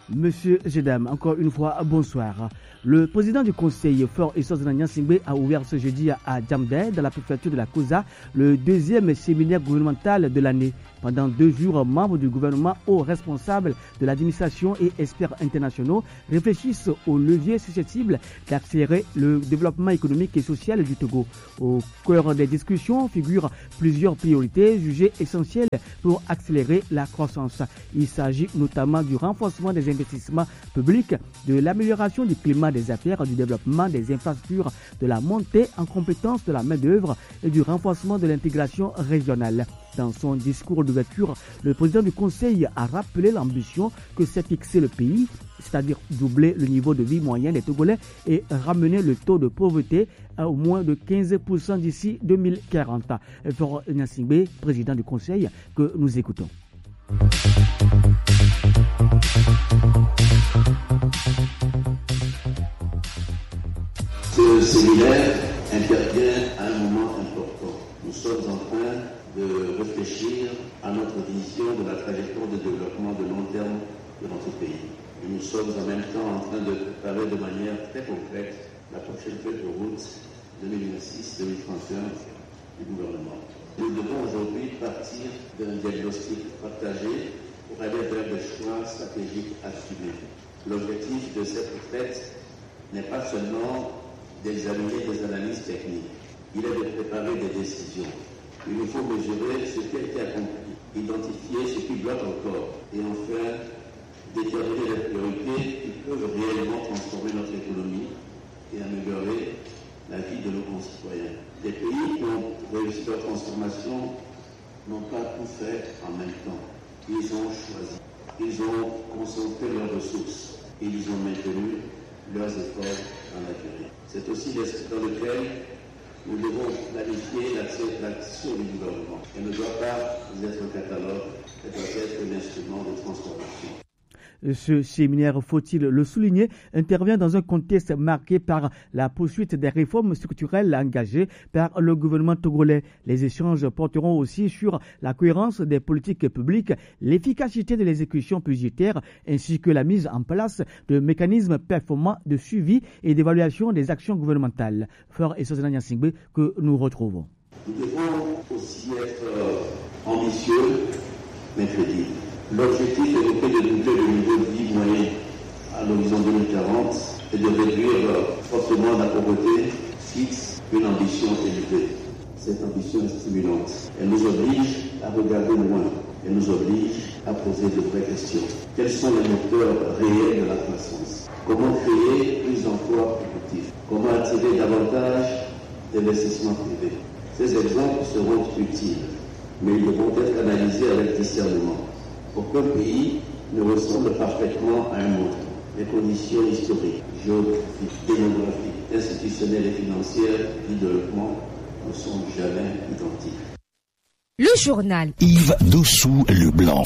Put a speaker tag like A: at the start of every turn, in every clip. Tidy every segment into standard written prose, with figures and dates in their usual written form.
A: Monsieur Jedam, encore une fois, bonsoir. Le président du conseil, Fort Essos Nyasingbe, a ouvert ce jeudi à Djamdé, dans la préfecture de la Koza, le deuxième séminaire gouvernemental de l'année. Pendant 2 jours, membres du gouvernement, hauts responsables de l'administration et experts internationaux réfléchissent aux leviers susceptibles d'accélérer le développement économique et social du Togo. Au cœur des discussions figurent plusieurs priorités jugées essentielles pour accélérer la croissance. Il s'agit notamment du renforcement des investissements publics, de l'amélioration du climat des affaires, du développement des infrastructures, de la montée en compétences de la main-d'œuvre et du renforcement de l'intégration régionale. Dans son discours d'ouverture, le président du Conseil a rappelé l'ambition que s'est fixé le pays, c'est-à-dire doubler le niveau de vie moyen des Togolais et ramener le taux de pauvreté à au moins de 15% d'ici 2040. Fort Nyasingbe, président du Conseil, que nous écoutons.
B: Ce séminaire intervient à un moment important. Nous sommes en train de réfléchir à notre vision de la trajectoire de développement de long terme de notre pays. Et nous sommes en même temps en train de préparer de manière très concrète la prochaine feuille de route 2026-2031 du gouvernement. Nous devons aujourd'hui partir d'un diagnostic partagé pour aller vers des choix stratégiques assumés. L'objectif de cette retraite n'est pas seulement d'examiner des analyses techniques, il est de préparer des décisions. Il nous faut mesurer ce qui a été accompli, identifier ce qui bloque encore et enfin déterminer les priorités qui peuvent réellement transformer notre économie et améliorer la vie de nos concitoyens. Les pays qui ont réussi leur transformation n'ont pas tout fait en même temps. Ils ont choisi, ils ont concentré leurs ressources et ils ont maintenu leurs efforts dans la durée. C'est aussi l'esprit dans lequel nous devons planifier l'action du gouvernement. Elle ne doit pas être un catalogue, elle doit être un instrument de transformation.
A: Ce séminaire, faut-il le souligner, intervient dans un contexte marqué par la poursuite des réformes structurelles engagées par le gouvernement togolais. Les échanges porteront aussi sur la cohérence des politiques publiques, l'efficacité de l'exécution budgétaire, ainsi que la mise en place de mécanismes performants de suivi et d'évaluation des actions gouvernementales. Fort Essos Nyasingbe que nous retrouvons.
B: Nous devons aussi être ambitieux, mais crédibles. L'objectif est de doubler le niveau de vie moyen à l'horizon 2040 et de réduire fortement la pauvreté fixe une ambition élevée. Cette ambition est stimulante. Elle nous oblige à regarder loin. Elle nous oblige à poser de vraies questions. Quels sont les moteurs réels de la croissance? Comment créer plus d'emplois productifs? Comment attirer davantage d'investissements privés? Ces exemples seront utiles, mais ils devront être analysés avec discernement. Aucun pays ne ressemble parfaitement à un autre. Les conditions historiques, géographiques, démographiques, institutionnelles et financières du développement ne sont jamais identiques.
C: Le journal
D: Yves Dossou-Leblanc.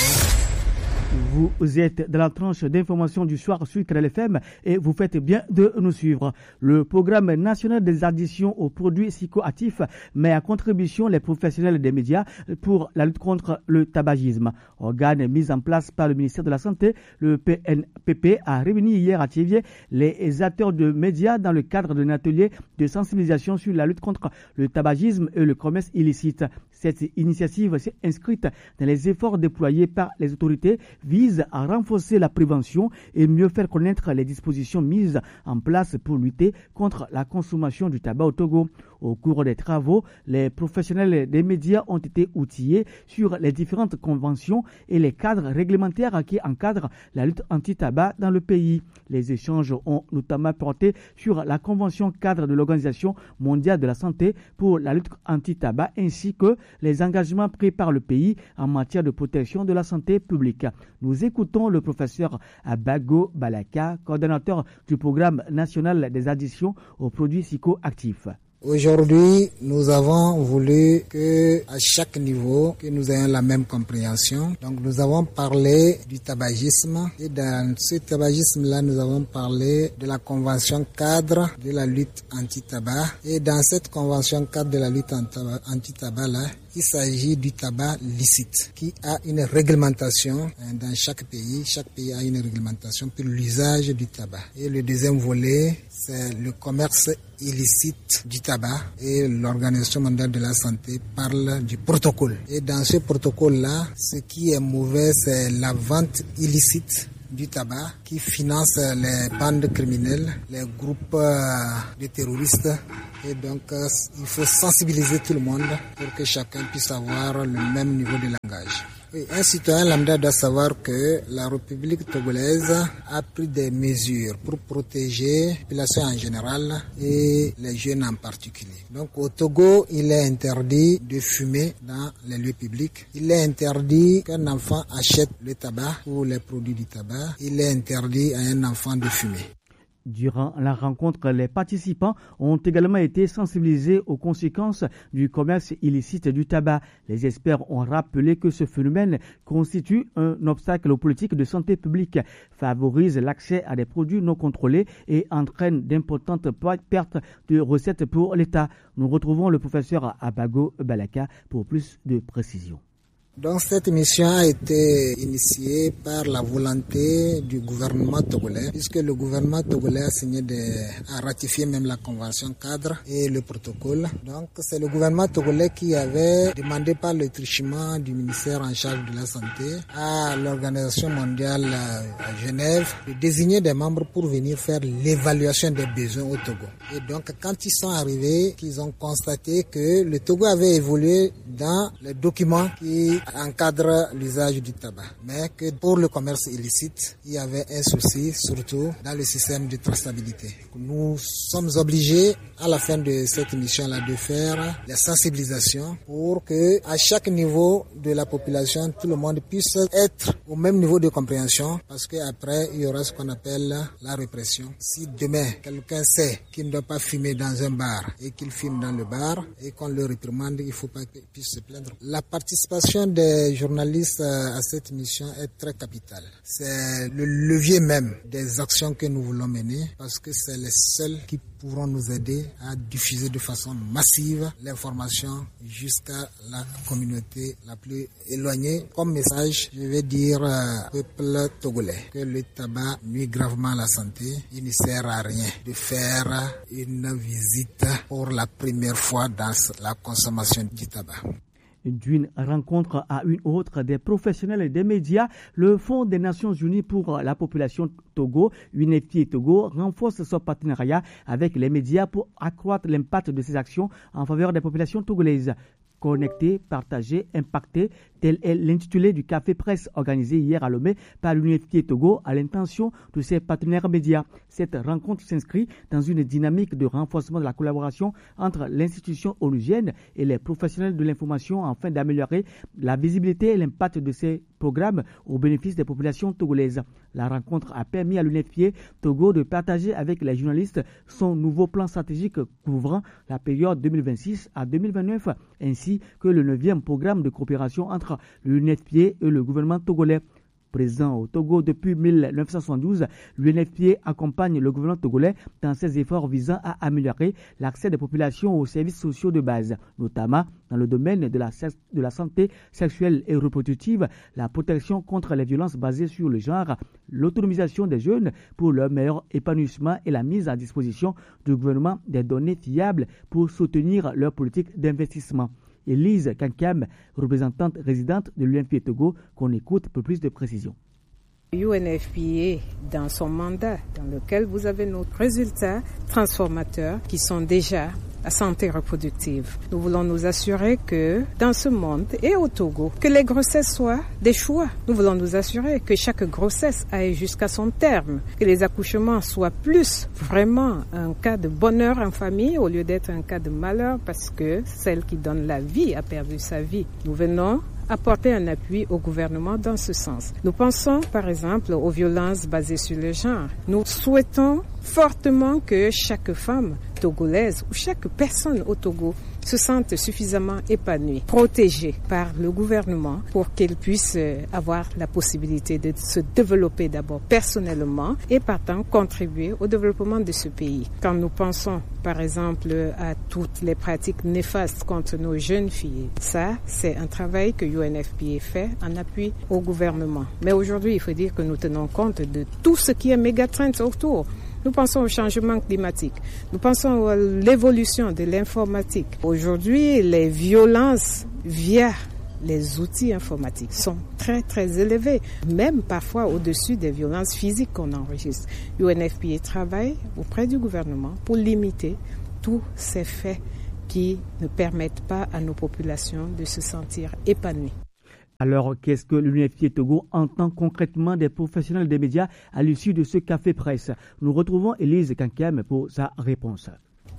A: Vous êtes dans la tranche d'information du soir sur Canal FM et vous faites bien de nous suivre. Le programme national des additions aux produits psychoactifs met à contribution les professionnels des médias pour la lutte contre le tabagisme. Organe mis en place par le ministère de la Santé, le PNPP a réuni hier à Thiévié les acteurs de médias dans le cadre d'un atelier de sensibilisation sur la lutte contre le tabagisme et le commerce illicite. Cette initiative s'est inscrite dans les efforts déployés par les autorités vise à renforcer la prévention et mieux faire connaître les dispositions mises en place pour lutter contre la consommation du tabac au Togo. Au cours des travaux, les professionnels des médias ont été outillés sur les différentes conventions et les cadres réglementaires qui encadrent la lutte anti-tabac dans le pays. Les échanges ont notamment porté sur la convention cadre de l'Organisation mondiale de la santé pour la lutte anti-tabac ainsi que les engagements pris par le pays en matière de protection de la santé publique. Nous écoutons le professeur Abago Balaka, coordonnateur du programme national des addictions aux produits psychoactifs.
E: Aujourd'hui, nous avons voulu que, à chaque niveau, que nous ayons la même compréhension. Donc, nous avons parlé du tabagisme. Et dans ce tabagisme-là, nous avons parlé de la convention cadre de la lutte anti-tabac. Et dans cette convention cadre de la lutte anti-tabac-là, il s'agit du tabac licite, qui a une réglementation dans chaque pays. Chaque pays a une réglementation pour l'usage du tabac. Et le deuxième volet, c'est le commerce illicite du tabac, et l'Organisation mondiale de la santé parle du protocole. Et dans ce protocole-là, ce qui est mauvais, c'est la vente illicite du tabac qui finance les bandes criminelles, les groupes de terroristes. Et donc, il faut sensibiliser tout le monde pour que chacun puisse avoir le même niveau de langage. Oui, un citoyen lambda doit savoir que la République togolaise a pris des mesures pour protéger la population en général et les jeunes en particulier. Donc au Togo, il est interdit de fumer dans les lieux publics. Il est interdit qu'un enfant achète le tabac ou les produits du tabac. Il est interdit à un enfant de fumer.
A: Durant la rencontre, les participants ont également été sensibilisés aux conséquences du commerce illicite du tabac. Les experts ont rappelé que ce phénomène constitue un obstacle aux politiques de santé publique, favorise l'accès à des produits non contrôlés et entraîne d'importantes pertes de recettes pour l'État. Nous retrouvons le professeur Abago Balaka pour plus de précisions.
E: Donc cette mission a été initiée par la volonté du gouvernement togolais, puisque le gouvernement togolais a ratifié même la convention cadre et le protocole. Donc c'est le gouvernement togolais qui avait demandé par le truchement du ministère en charge de la santé à l'Organisation mondiale à Genève de désigner des membres pour venir faire l'évaluation des besoins au Togo. Et donc quand ils sont arrivés, ils ont constaté que le Togo avait évolué dans les documents qui encadre l'usage du tabac. Mais que pour le commerce illicite, il y avait un souci, surtout dans le système de traçabilité. Nous sommes obligés, à la fin de cette mission-là, de faire les sensibilisations pour que, à chaque niveau de la population, tout le monde puisse être au même niveau de compréhension, parce qu'après, il y aura ce qu'on appelle la répression. Si demain, quelqu'un sait qu'il ne doit pas fumer dans un bar et qu'il fume dans le bar et qu'on le réprimande, il ne faut pas qu'il puisse se plaindre. La participation des journalistes à cette mission est très capitale. C'est le levier même des actions que nous voulons mener, parce que c'est les seuls qui pourront nous aider à diffuser de façon massive l'information jusqu'à la communauté la plus éloignée. Comme message, je vais dire au peuple togolais que le tabac nuit gravement à la santé. Il ne sert à rien de faire une visite pour la première fois dans la consommation du tabac.
A: D'une rencontre à une autre des professionnels des médias, le Fonds des Nations Unies pour la population Togo, UNFPA Togo, renforce son partenariat avec les médias pour accroître l'impact de ses actions en faveur des populations togolaises. Connecter, partager, impacter, tel est l'intitulé du café presse organisé hier à Lomé par l'UNFPA Togo à l'intention de ses partenaires médias. Cette rencontre s'inscrit dans une dynamique de renforcement de la collaboration entre l'institution onusienne et les professionnels de l'information afin d'améliorer la visibilité et l'impact de ces programmes au bénéfice des populations togolaises. La rencontre a permis à l'UNFPA Togo de partager avec les journalistes son nouveau plan stratégique couvrant la période 2026 à 2029 ainsi que le 9e programme de coopération entre l'UNFPA et le gouvernement togolais. Présent au Togo depuis 1972, l'UNFPA accompagne le gouvernement togolais dans ses efforts visant à améliorer l'accès des populations aux services sociaux de base, notamment dans le domaine de la santé sexuelle et reproductive, la protection contre les violences basées sur le genre, l'autonomisation des jeunes pour leur meilleur épanouissement et la mise à disposition du gouvernement des données fiables pour soutenir leur politique d'investissement. Elise Kankam, représentante résidente de l'UNFPA Togo, qu'on écoute pour plus de précisions.
F: UNFPA, dans son mandat, dans lequel vous avez nos résultats transformateurs qui sont déjà la santé reproductive. Nous voulons nous assurer que dans ce monde et au Togo, que les grossesses soient des choix. Nous voulons nous assurer que chaque grossesse aille jusqu'à son terme, que les accouchements soient plus vraiment un cas de bonheur en famille au lieu d'être un cas de malheur parce que celle qui donne la vie a perdu sa vie. Nous venons apporter un appui au gouvernement dans ce sens. Nous pensons par exemple aux violences basées sur le genre. Nous souhaitons fortement que chaque femme togolaise ou chaque personne au Togo se sente suffisamment épanouie, protégée par le gouvernement pour qu'elle puisse avoir la possibilité de se développer d'abord personnellement et partant contribuer au développement de ce pays. Quand nous pensons par exemple à toutes les pratiques néfastes contre nos jeunes filles, ça c'est un travail que UNFPA fait en appui au gouvernement. Mais aujourd'hui il faut dire que nous tenons compte de tout ce qui est méga-trend autour. Nous pensons au changement climatique, nous pensons à l'évolution de l'informatique. Aujourd'hui, les violences via les outils informatiques sont très très élevées, même parfois au-dessus des violences physiques qu'on enregistre. UNFPA travaille auprès du gouvernement pour limiter tous ces faits qui ne permettent pas à nos populations de se sentir épanouies.
A: Alors, qu'est-ce que l'UNFPA Togo entend concrètement des professionnels des médias à l'issue de ce café presse? Nous retrouvons Élise Kankem pour sa réponse.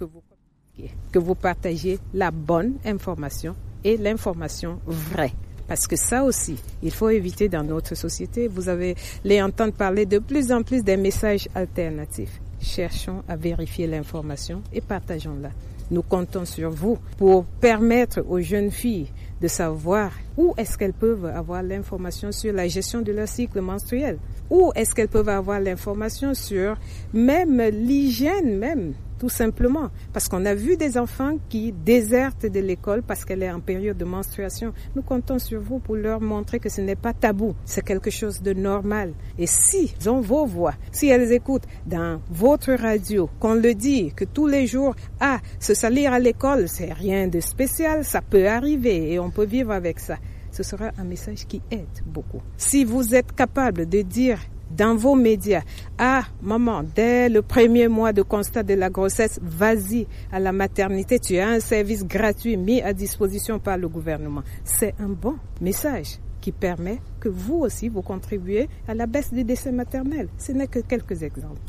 F: Que vous partagez la bonne information et l'information vraie. Parce que ça aussi, il faut éviter dans notre société. Vous allez entendre parler de plus en plus des messages alternatifs. Cherchons à vérifier l'information et partageons-la. Nous comptons sur vous pour permettre aux jeunes filles de savoir où est-ce qu'elles peuvent avoir l'information sur la gestion de leur cycle menstruel, où est-ce qu'elles peuvent avoir l'information sur même l'hygiène même, tout simplement. Parce qu'on a vu des enfants qui désertent de l'école parce qu'elle est en période de menstruation. Nous comptons sur vous pour leur montrer que ce n'est pas tabou, c'est quelque chose de normal. Et si elles ont vos voix, si elles écoutent dans votre radio, qu'on le dit, que tous les jours, se salir à l'école, c'est rien de spécial, ça peut arriver et on peut vivre avec ça. Ce sera un message qui aide beaucoup. Si vous êtes capable de dire dans vos médias, maman, dès le premier mois de constat de la grossesse, vas-y à la maternité, tu as un service gratuit mis à disposition par le gouvernement. C'est un bon message qui permet que vous aussi, vous contribuez à la baisse des décès maternels. Ce n'est que quelques exemples.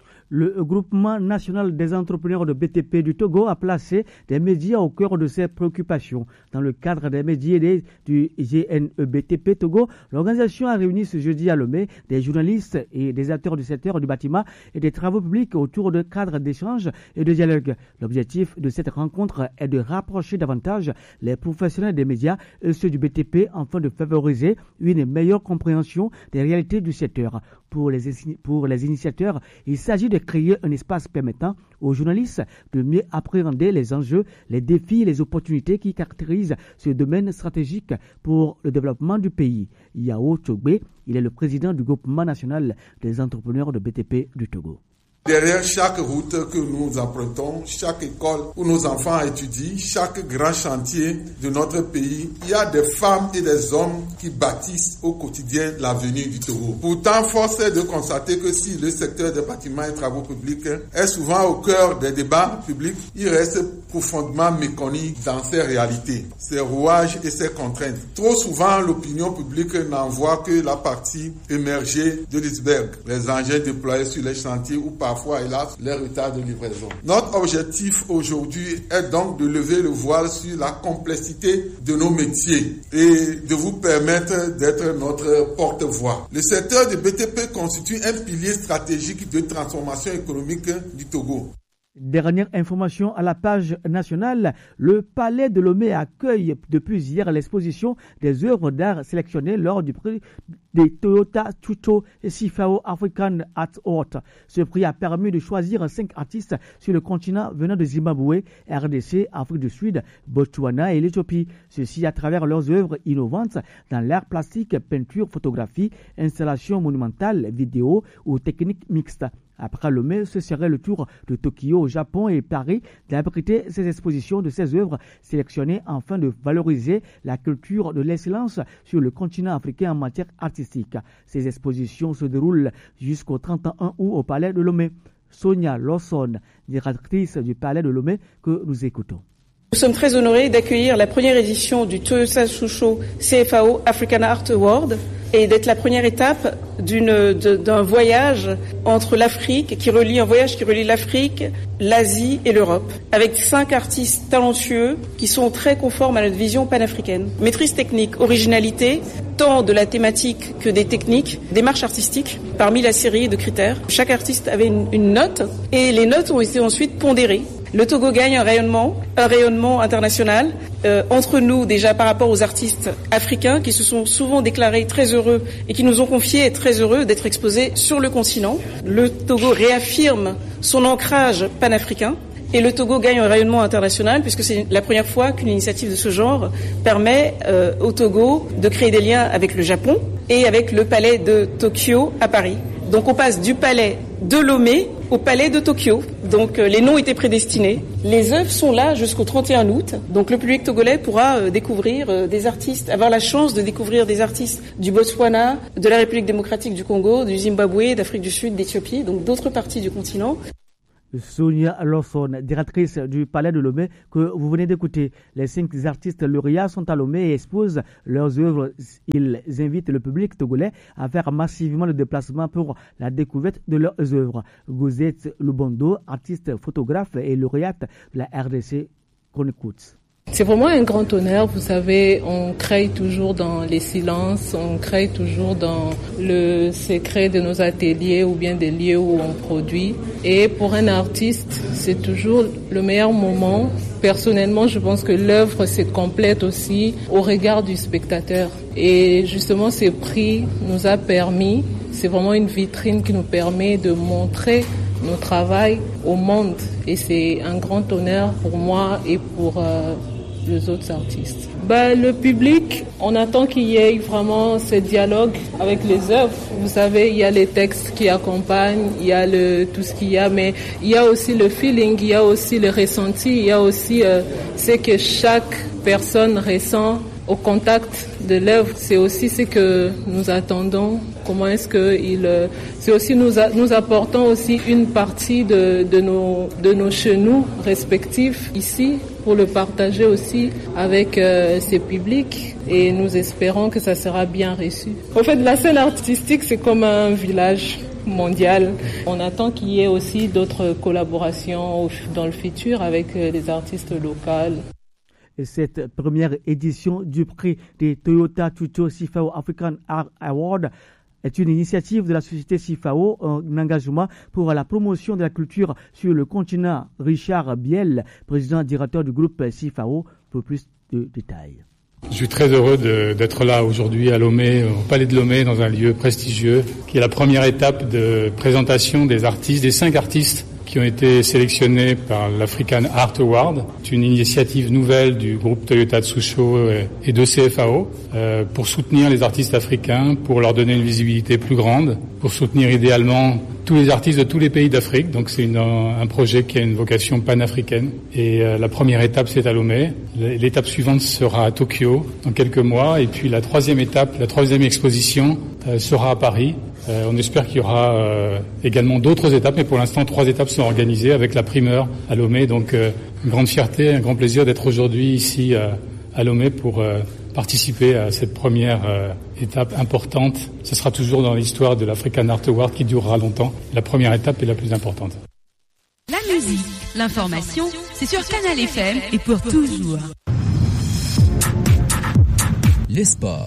A: Le groupement national des entrepreneurs de BTP du Togo a placé des médias au cœur de ses préoccupations. Dans le cadre des médias du GNEBTP Togo, l'organisation a réuni ce jeudi à Lomé des journalistes et des acteurs du secteur du bâtiment et des travaux publics autour de cadres d'échange et de dialogue. L'objectif de cette rencontre est de rapprocher davantage les professionnels des médias et ceux du BTP afin de favoriser une meilleure compréhension des réalités du secteur. Pour les initiateurs, il s'agit de créer un espace permettant aux journalistes de mieux appréhender les enjeux, les défis et les opportunités qui caractérisent ce domaine stratégique pour le développement du pays. Yao Chogbe, il est le président du groupement national des entrepreneurs de BTP du Togo.
G: Derrière chaque route que nous empruntons, chaque école où nos enfants étudient, chaque grand chantier de notre pays, il y a des femmes et des hommes qui bâtissent au quotidien l'avenir du Togo. Pourtant, force est de constater que si le secteur des bâtiments et travaux publics est souvent au cœur des débats publics, il reste profondément méconnu dans ses réalités, ses rouages et ses contraintes. Trop souvent, l'opinion publique n'en voit que la partie émergée de l'iceberg, les engins déployés sur les chantiers ou parfois, hélas, les retards de livraison. Notre objectif aujourd'hui est donc de lever le voile sur la complexité de nos métiers et de vous permettre d'être notre porte-voix. Le secteur du BTP constitue un pilier stratégique de transformation économique du Togo.
A: Dernière information à la page nationale, le Palais de Lomé accueille depuis hier l'exposition des œuvres d'art sélectionnées lors du prix des Toyota Chucho Sifao African Art Award. Ce prix a permis de choisir 5 artistes sur le continent venant de Zimbabwe, RDC, Afrique du Sud, Botswana et l'Éthiopie. Ceci à travers leurs œuvres innovantes dans l'art plastique, peinture, photographie, installation monumentale, vidéo ou technique mixte. Après Lomé, ce serait le tour de Tokyo au Japon et Paris d'abriter ces expositions de ces œuvres sélectionnées afin de valoriser la culture de l'excellence sur le continent africain en matière artistique. Ces expositions se déroulent jusqu'au 31 août au Palais de Lomé. Sonia Lawson, directrice du Palais de Lomé, que nous écoutons.
H: Nous sommes très honorés d'accueillir la première édition du Toyota Chucho CFAO African Art Award et d'être la première étape d'un voyage entre l'Afrique, un voyage qui relie l'Afrique, l'Asie et l'Europe, avec 5 artistes talentueux qui sont très conformes à notre vision panafricaine. Maîtrise technique, originalité, tant de la thématique que des techniques, démarche artistique, parmi la série de critères. Chaque artiste avait une note et les notes ont été ensuite pondérées. Le Togo gagne un rayonnement international. Entre nous, déjà par rapport aux artistes africains qui se sont souvent déclarés très heureux et qui nous ont confié être très heureux d'être exposés sur le continent. Le Togo réaffirme son ancrage panafricain. Et le Togo gagne un rayonnement international puisque c'est la première fois qu'une initiative de ce genre permet au Togo de créer des liens avec le Japon et avec le palais de Tokyo à Paris. Donc on passe du palais de Lomé au palais de Tokyo. Donc les noms étaient prédestinés. Les œuvres sont là jusqu'au 31 août. Donc le public togolais pourra découvrir des artistes, avoir la chance de découvrir des artistes du Botswana, de la République démocratique du Congo, du Zimbabwe, d'Afrique du Sud, d'Éthiopie, donc d'autres parties du continent.
A: Sonia Lawson, directrice du Palais de Lomé, que vous venez d'écouter. Les 5 artistes lauréats sont à Lomé et exposent leurs œuvres. Ils invitent le public togolais à faire massivement le déplacement pour la découverte de leurs œuvres. Gozette Lubondo, artiste photographe et lauréate de la RDC, qu'on écoute.
I: C'est vraiment un grand honneur, vous savez, on crée toujours dans les silences, on crée toujours dans le secret de nos ateliers ou bien des lieux où on produit. Et pour un artiste, c'est toujours le meilleur moment. Personnellement, je pense que l'œuvre se complète aussi au regard du spectateur. Et justement, ce prix nous a permis, c'est vraiment une vitrine qui nous permet de montrer nos travail au monde. Et c'est un grand honneur pour moi et pour les autres artistes. Le public, on attend qu'il y ait vraiment ce dialogue avec les œuvres. Vous savez, il y a les textes qui accompagnent, il y a tout ce qu'il y a, mais il y a aussi le feeling, il y a aussi le ressenti, il y a aussi ce que chaque personne ressent au contact de l'œuvre. C'est aussi ce que nous attendons. Comment est-ce que c'est aussi nous apportons aussi une partie de nos chenous respectifs ici pour le partager aussi avec ces publics et nous espérons que ça sera bien reçu. En fait, la scène artistique, c'est comme un village mondial. On attend qu'il y ait aussi d'autres collaborations dans le futur avec les artistes locaux.
A: Et cette première édition du prix des Toyota Chucho Sifao African Art Award est une initiative de la société Sifao, un engagement pour la promotion de la culture sur le continent. Richard Biel, président directeur du groupe Sifao, pour plus de détails.
J: Je suis très heureux d'être là aujourd'hui à Lomé, au Palais de Lomé, dans un lieu prestigieux, qui est la première étape de présentation des artistes, des 5 artistes qui ont été sélectionnés par l'African Art Award. C'est une initiative nouvelle du groupe Toyota Tsusho et de CFAO pour soutenir les artistes africains, pour leur donner une visibilité plus grande, pour soutenir idéalement tous les artistes de tous les pays d'Afrique. Donc c'est un projet qui a une vocation panafricaine. Et la première étape, c'est à Lomé. L'étape suivante sera à Tokyo dans quelques mois. Et puis la troisième étape, la troisième exposition sera à Paris. On espère qu'il y aura également d'autres étapes, mais pour l'instant, 3 étapes sont organisées avec la primeur à Lomé. Donc, une grande fierté, un grand plaisir d'être aujourd'hui ici à Lomé pour participer à cette première étape importante. Ce sera toujours dans l'histoire de l'African Art Award qui durera longtemps. La première étape est la plus importante.
C: La musique, l'information, c'est sur Canal FM et pour toujours.
D: Les sports.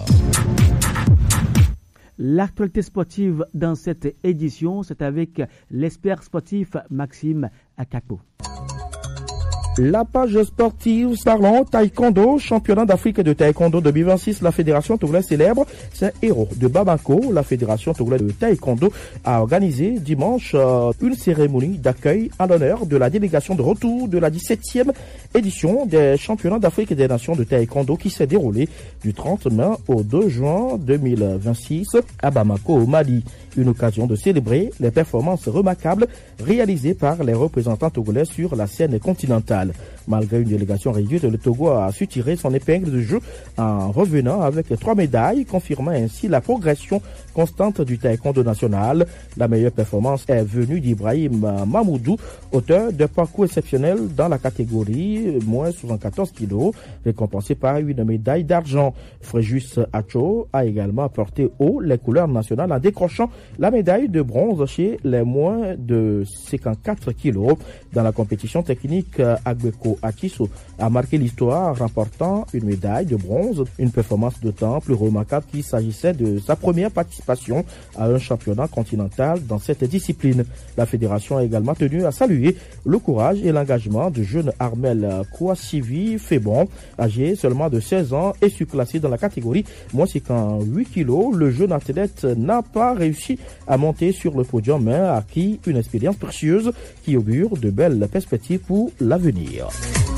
A: L'actualité sportive dans cette édition, c'est avec l'expert sportif Maxime Akako.
K: La page sportive parlons taekwondo, championnat d'Afrique de taekwondo 2026, la fédération togolaise célèbre ses héros de Bamako. La fédération togolaise de taekwondo a organisé dimanche une cérémonie d'accueil en l'honneur de la délégation de retour de la 17e édition des championnats d'Afrique des nations de taekwondo qui s'est déroulée du 30 mai au 2 juin 2026 à Bamako au Mali. Une occasion de célébrer les performances remarquables réalisées par les représentants togolais sur la scène continentale. Malgré une délégation réduite, le Togo a su tirer son épingle du jeu en revenant avec 3 médailles, confirmant ainsi la progression constante du taekwondo national. La meilleure performance est venue d'Ibrahim Mamoudou, auteur d'un parcours exceptionnel dans la catégorie moins 74 kg, récompensé par une médaille d'argent. Fréjus Acho a également porté haut les couleurs nationales en décrochant la médaille de bronze chez les moins de 54 kg. Dans la compétition technique, Agbeko Akiso a marqué l'histoire en remportant une médaille de bronze, une performance d'autant plus remarquable qu'il s'agissait de sa première participation à un championnat continental dans cette discipline. La fédération a également tenu à saluer le courage et l'engagement du jeune Armel Kouassivi Fébon, âgé seulement de 16 ans et surclassé dans la catégorie moins 58 kilos. Le jeune athlète n'a pas réussi à monter sur le podium, mais a acquis une expérience précieuse qui augure de belles perspectives pour l'avenir.